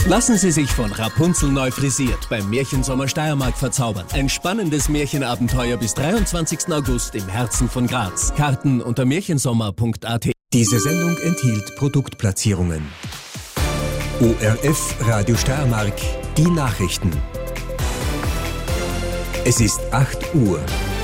Lassen Sie sich von Rapunzel neu frisiert beim Märchensommer Steiermark verzaubern. Ein spannendes Märchenabenteuer bis 23. August im Herzen von Graz. Karten unter märchensommer.at. Diese Sendung enthielt Produktplatzierungen. ORF Radio Steiermark, die Nachrichten. Es ist 8 Uhr.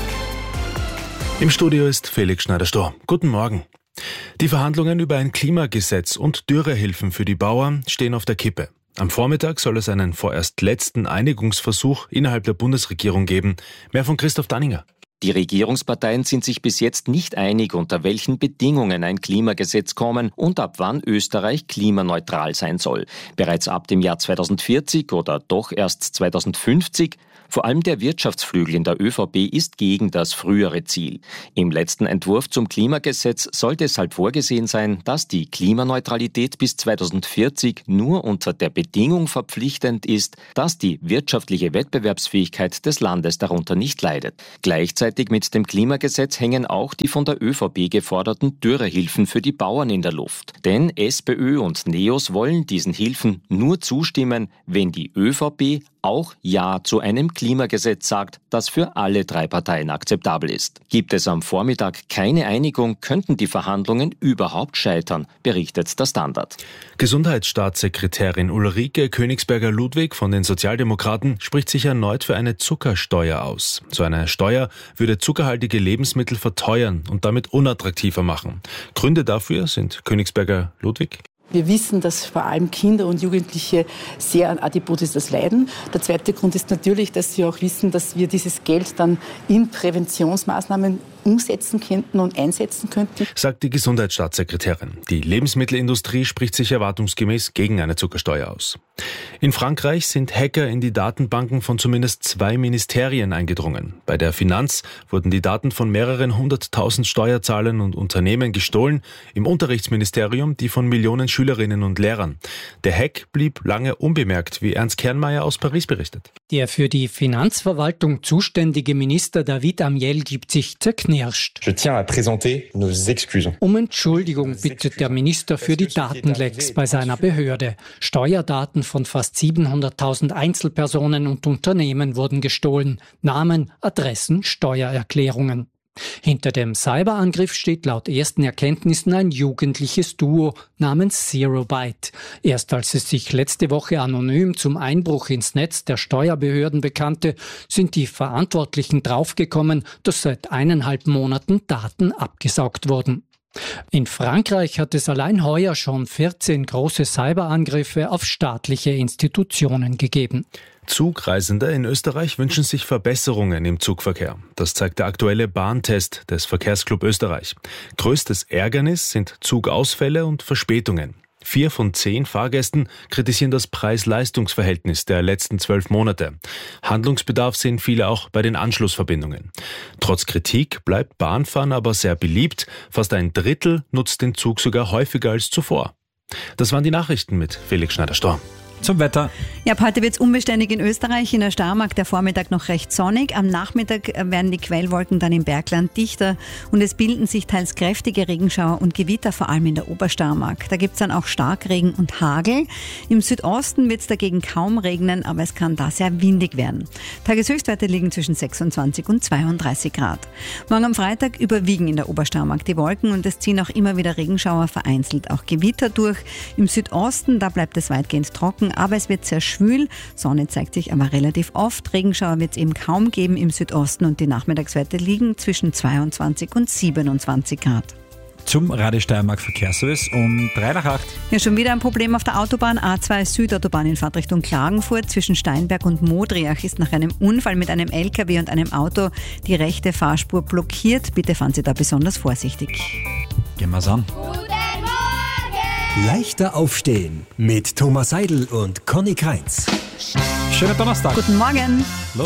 Im Studio ist Felix Schneider-Stor. Guten Morgen. Die Verhandlungen über ein Klimagesetz und Dürrehilfen für die Bauern stehen auf der Kippe. Am Vormittag soll es einen vorerst letzten Einigungsversuch innerhalb der Bundesregierung geben. Mehr von Christoph Danninger. Die Regierungsparteien sind sich bis jetzt nicht einig, unter welchen Bedingungen ein Klimagesetz kommen und ab wann Österreich klimaneutral sein soll. Bereits ab dem Jahr 2040 oder doch erst 2050? Vor allem der Wirtschaftsflügel in der ÖVP ist gegen das frühere Ziel. Im letzten Entwurf zum Klimagesetz soll deshalb vorgesehen sein, dass die Klimaneutralität bis 2040 nur unter der Bedingung verpflichtend ist, dass die wirtschaftliche Wettbewerbsfähigkeit des Landes darunter nicht leidet. Gleichzeitig mit dem Klimagesetz hängen auch die von der ÖVP geforderten Dürrehilfen für die Bauern in der Luft. Denn SPÖ und NEOS wollen diesen Hilfen nur zustimmen, wenn die ÖVP auch Ja zu einem Klimagesetz sagt, das für alle drei Parteien akzeptabel ist. Gibt es am Vormittag keine Einigung, könnten die Verhandlungen überhaupt scheitern, berichtet der Standard. Gesundheitsstaatssekretärin Ulrike Königsberger-Ludwig von den Sozialdemokraten spricht sich erneut für eine Zuckersteuer aus. So eine Steuer würde zuckerhaltige Lebensmittel verteuern und damit unattraktiver machen. Gründe dafür sind Königsberger-Ludwig. Wir wissen, dass vor allem Kinder und Jugendliche sehr an Adipositas leiden. Der zweite Grund ist natürlich, dass wir auch wissen, dass wir dieses Geld dann in Präventionsmaßnahmen umsetzen könnten und einsetzen könnten, sagt die Gesundheitsstaatssekretärin. Die Lebensmittelindustrie spricht sich erwartungsgemäß gegen eine Zuckersteuer aus. In Frankreich sind Hacker in die Datenbanken von zumindest 2 Ministerien eingedrungen. Bei der Finanz wurden die Daten von mehreren 100.000 Steuerzahlern und Unternehmen gestohlen, im Unterrichtsministerium die von Millionen Schülerinnen und Lehrern. Der Hack blieb lange unbemerkt, wie Ernst Kernmeier aus Paris berichtet. Der für die Finanzverwaltung zuständige Minister David Amiel gibt sich zerknirscht. Um Entschuldigung bittet der Minister für die Datenlecks bei seiner Behörde. Steuerdaten von fast 700.000 Einzelpersonen und Unternehmen wurden gestohlen. Namen, Adressen, Steuererklärungen. Hinter dem Cyberangriff steht laut ersten Erkenntnissen ein jugendliches Duo namens Zero Byte. Erst als es sich letzte Woche anonym zum Einbruch ins Netz der Steuerbehörden bekannte, sind die Verantwortlichen draufgekommen, dass seit 1,5 Monaten Daten abgesaugt wurden. In Frankreich hat es allein heuer schon 14 große Cyberangriffe auf staatliche Institutionen gegeben. Zugreisende in Österreich wünschen sich Verbesserungen im Zugverkehr. Das zeigt der aktuelle Bahntest des Verkehrsclub Österreich. Größtes Ärgernis sind Zugausfälle und Verspätungen. 4 von 10 Fahrgästen kritisieren das Preis-Leistungs-Verhältnis der letzten 12 Monate. Handlungsbedarf sehen viele auch bei den Anschlussverbindungen. Trotz Kritik bleibt Bahnfahren aber sehr beliebt. Fast ein Drittel nutzt den Zug sogar häufiger als zuvor. Das waren die Nachrichten mit Felix Schneider-Stor. Zum Wetter. Ja, ab heute wird es unbeständig in Österreich, in der Steiermark der Vormittag noch recht sonnig. Am Nachmittag werden die Quellwolken dann im Bergland dichter und es bilden sich teils kräftige Regenschauer und Gewitter, vor allem in der Obersteiermark. Da gibt es dann auch Starkregen und Hagel. Im Südosten wird es dagegen kaum regnen, aber es kann da sehr windig werden. Tageshöchstwerte liegen zwischen 26 und 32 Grad. Morgen am Freitag überwiegen in der Obersteiermark die Wolken und es ziehen auch immer wieder Regenschauer, vereinzelt auch Gewitter durch. Im Südosten, da bleibt es weitgehend trocken, aber es wird sehr schwül. Sonne zeigt sich aber relativ oft. Regenschauer wird es eben kaum geben im Südosten und die Nachmittagswerte liegen zwischen 22 und 27 Grad. Zum Radio Steiermark Verkehrsservice um 7:55. Ja, schon wieder ein Problem auf der Autobahn A2 Südautobahn in Fahrtrichtung Klagenfurt. Zwischen Steinberg und Modriach ist nach einem Unfall mit einem LKW und einem Auto die rechte Fahrspur blockiert. Bitte fahren Sie da besonders vorsichtig. Gehen wir's an. Leichter aufstehen mit Thomas Seidel und Conny Kreitz. Schönen Donnerstag. Guten Morgen. Los